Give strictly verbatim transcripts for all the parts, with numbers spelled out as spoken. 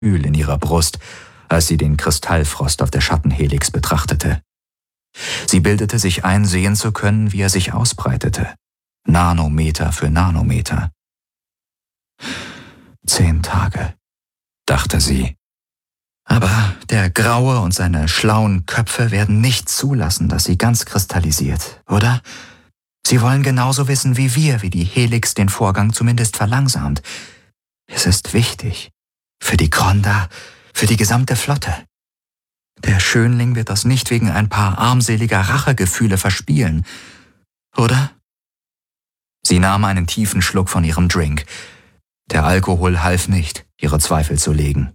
Gefühl in ihrer Brust, als sie den Kristallfrost auf der Schattenhelix betrachtete. Sie bildete sich ein, sehen zu können, wie er sich ausbreitete. Nanometer für Nanometer. Zehn Tage, dachte sie. Aber der Graue und seine schlauen Köpfe werden nicht zulassen, dass sie ganz kristallisiert, oder? Sie wollen genauso wissen wie wir, wie die Helix den Vorgang zumindest verlangsamt. Es ist wichtig. Für die Kronda, für die gesamte Flotte. Der Schönling wird das nicht wegen ein paar armseliger Rachegefühle verspielen, oder? Sie nahm einen tiefen Schluck von ihrem Drink. Der Alkohol half nicht, ihre Zweifel zu legen.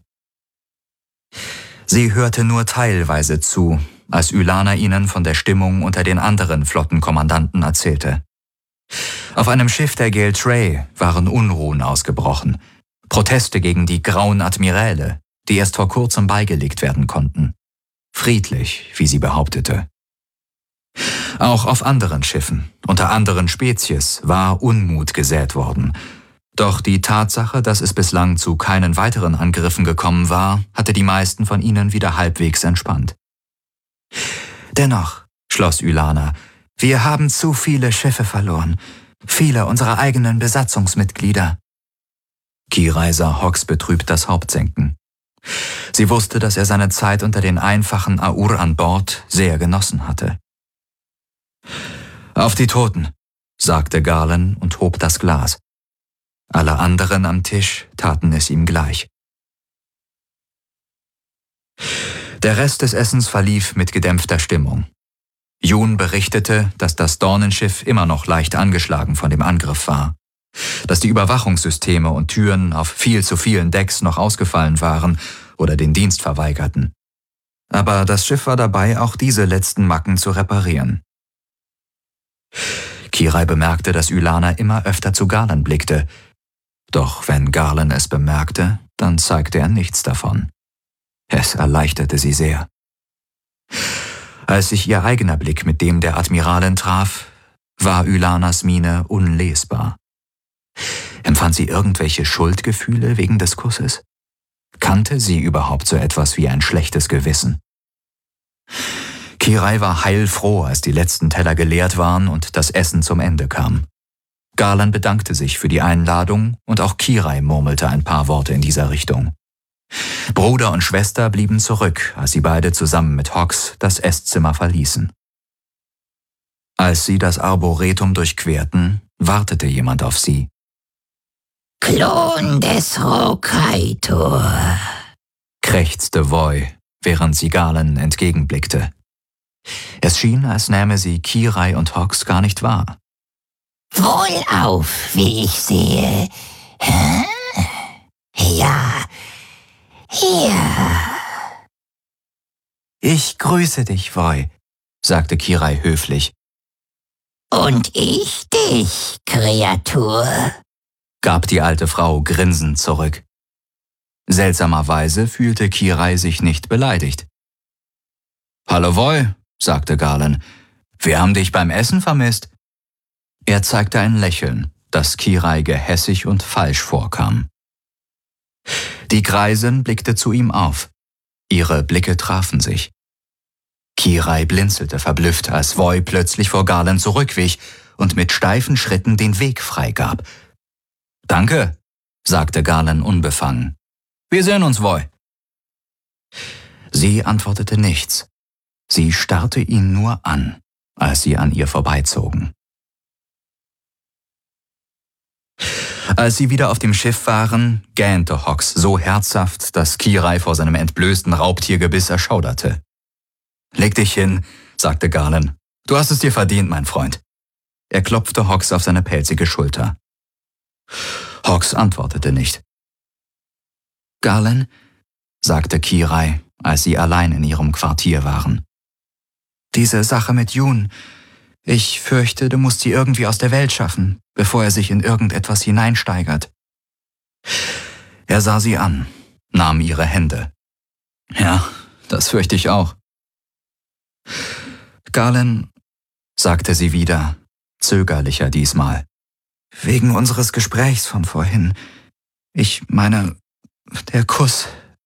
Sie hörte nur teilweise zu, als Ylana ihnen von der Stimmung unter den anderen Flottenkommandanten erzählte. Auf einem Schiff der Gale Trey waren Unruhen ausgebrochen, Proteste gegen die grauen Admiräle, die erst vor kurzem beigelegt werden konnten. Friedlich, wie sie behauptete. Auch auf anderen Schiffen, unter anderen Spezies, war Unmut gesät worden. Doch die Tatsache, dass es bislang zu keinen weiteren Angriffen gekommen war, hatte die meisten von ihnen wieder halbwegs entspannt. Dennoch, schloss Ylana, wir haben zu viele Schiffe verloren, viele unserer eigenen Besatzungsmitglieder. Kirai sah Hawks betrübt das Haupt senken. Sie wusste, dass er seine Zeit unter den einfachen Aur an Bord sehr genossen hatte. Auf die Toten, sagte Garland und hob das Glas. Alle anderen am Tisch taten es ihm gleich. Der Rest des Essens verlief mit gedämpfter Stimmung. Jun berichtete, dass das Dornenschiff immer noch leicht angeschlagen von dem Angriff war, dass die Überwachungssysteme und Türen auf viel zu vielen Decks noch ausgefallen waren oder den Dienst verweigerten. Aber das Schiff war dabei, auch diese letzten Macken zu reparieren. Kirai bemerkte, dass Ylana immer öfter zu Garland blickte. Doch wenn Garland es bemerkte, dann zeigte er nichts davon. Es erleichterte sie sehr. Als sich ihr eigener Blick mit dem der Admiralin traf, war Ylanas Miene unlesbar. Empfand sie irgendwelche Schuldgefühle wegen des Kusses? Kannte sie überhaupt so etwas wie ein schlechtes Gewissen? Kirai war heilfroh, als die letzten Teller geleert waren und das Essen zum Ende kam. Garland bedankte sich für die Einladung und auch Kirai murmelte ein paar Worte in dieser Richtung. Bruder und Schwester blieben zurück, als sie beide zusammen mit Hawks das Esszimmer verließen. Als sie das Arboretum durchquerten, wartete jemand auf sie. »Klon des Rokaitor«, krächzte Voy, während sie Garland entgegenblickte. Es schien, als nähme sie Kirai und Hawks gar nicht wahr. »Wohlauf, wie ich sehe. Hä? Ja, ja.« »Ich grüße dich, Voy«, sagte Kirai höflich. »Und ich dich, Kreatur«, gab die alte Frau grinsend zurück. Seltsamerweise fühlte Kirai sich nicht beleidigt. »Hallo Voy«, sagte Garland, »wir haben dich beim Essen vermisst.« Er zeigte ein Lächeln, das Kirai gehässig und falsch vorkam. Die Greisin blickte zu ihm auf. Ihre Blicke trafen sich. Kirai blinzelte verblüfft, als Voy plötzlich vor Garland zurückwich und mit steifen Schritten den Weg freigab. »Danke«, sagte Garland unbefangen. »Wir sehen uns, Voy.« Sie antwortete nichts. Sie starrte ihn nur an, als sie an ihr vorbeizogen. Als sie wieder auf dem Schiff waren, gähnte Hawks so herzhaft, dass Kirai vor seinem entblößten Raubtiergebiss erschauderte. »Leg dich hin«, sagte Garland. »Du hast es dir verdient, mein Freund.« Er klopfte Hawks auf seine pelzige Schulter. Hawks antwortete nicht. »Garland«, sagte Kirai, als sie allein in ihrem Quartier waren. »Diese Sache mit Jun, ich fürchte, du musst sie irgendwie aus der Welt schaffen, bevor er sich in irgendetwas hineinsteigert.« Er sah sie an, nahm ihre Hände. »Ja, das fürchte ich auch.« »Garland«, sagte sie wieder, zögerlicher diesmal, »wegen unseres Gesprächs von vorhin. Ich meine, der Kuss,